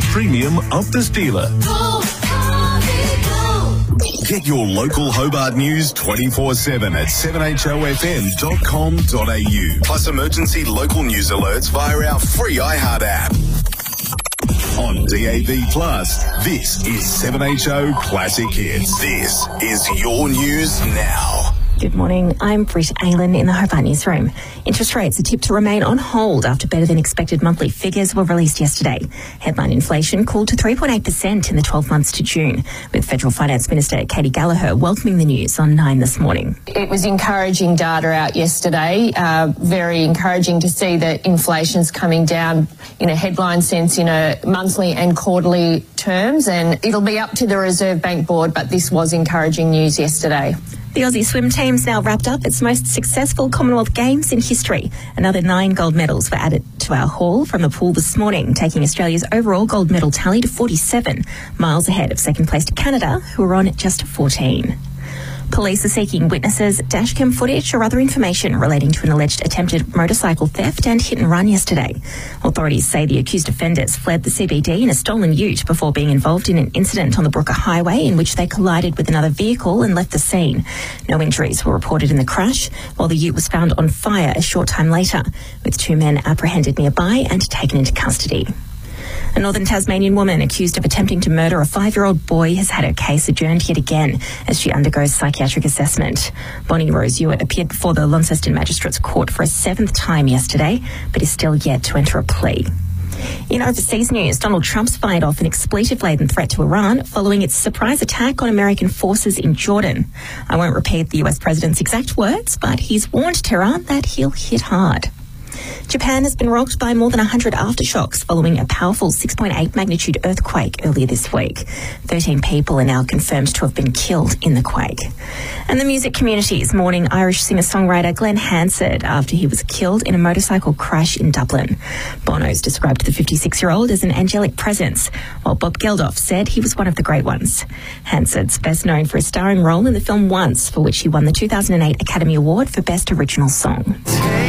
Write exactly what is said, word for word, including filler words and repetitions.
premium Optus dealer. Go, Harvey, go. Get your local Hobart news twenty-four seven at seven h o f m dot com dot a u. Plus emergency local news alerts via our free iHeart app. On D A B Plus, this is seven H O Classic Hits. This is your news now. Good morning. I'm Britt Aylan in the Hobart Newsroom. Interest rates are tipped to remain on hold after better than expected monthly figures were released yesterday. Headline inflation cooled to three point eight percent in the twelve months to June, with Federal Finance Minister Katie Gallagher welcoming the news on Nine this morning. It was encouraging data out yesterday, uh, very encouraging to see that inflation's coming down in a headline sense in a monthly and quarterly terms, and it'll be up to the Reserve Bank Board, but this was encouraging news yesterday. The Aussie swim team's now wrapped up its most successful Commonwealth Games in history. Another nine gold medals were added to our haul from the pool this morning, taking Australia's overall gold medal tally to forty-seven, miles ahead of second-placed Canada, who were on just fourteen. Police are seeking witnesses, dashcam footage or other information relating to an alleged attempted motorcycle theft and hit and run yesterday. Authorities say the accused offenders fled the C B D in a stolen ute before being involved in an incident on the Brooker Highway in which they collided with another vehicle and left the scene. No injuries were reported in the crash, while the ute was found on fire a short time later, with two men apprehended nearby and taken into custody. A northern Tasmanian woman accused of attempting to murder a five-year-old boy has had her case adjourned yet again as she undergoes psychiatric assessment. Bonnie Rose Hewitt appeared before the Launceston Magistrates Court for a seventh time yesterday, but is still yet to enter a plea. In overseas news, Donald Trump's fired off an expletive-laden threat to Iran following its surprise attack on American forces in Jordan. I won't repeat the U S president's exact words, but he's warned Tehran that he'll hit hard. Japan has been rocked by more than one hundred aftershocks following a powerful six point eight magnitude earthquake earlier this week. thirteen people are now confirmed to have been killed in the quake. And the music community is mourning Irish singer-songwriter Glenn Hansard after he was killed in a motorcycle crash in Dublin. Bono's described the fifty-six-year-old as an angelic presence, while Bob Geldof said he was one of the great ones. Hansard's best known for a starring role in the film Once, for which he won the two thousand eight Academy Award for Best Original Song.